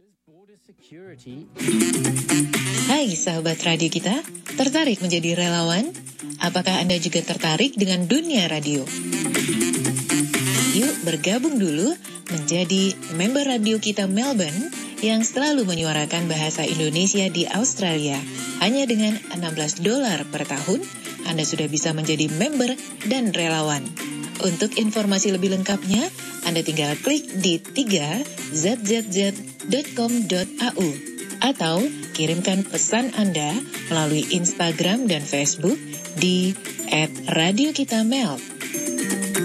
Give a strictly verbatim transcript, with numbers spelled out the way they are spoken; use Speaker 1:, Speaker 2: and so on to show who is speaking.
Speaker 1: Hai sahabat radio kita, tertarik menjadi relawan? Apakah Anda juga tertarik dengan dunia radio? Yuk bergabung dulu menjadi member radio kita Melbourne yang selalu menyuarakan bahasa Indonesia di Australia. Hanya dengan enam belas dolar per tahun, Anda sudah bisa menjadi member dan relawan. Untuk informasi lebih lengkapnya, Anda tinggal klik di tiga z z z dot com dot a u atau kirimkan pesan Anda melalui Instagram dan Facebook di et radio kita mel.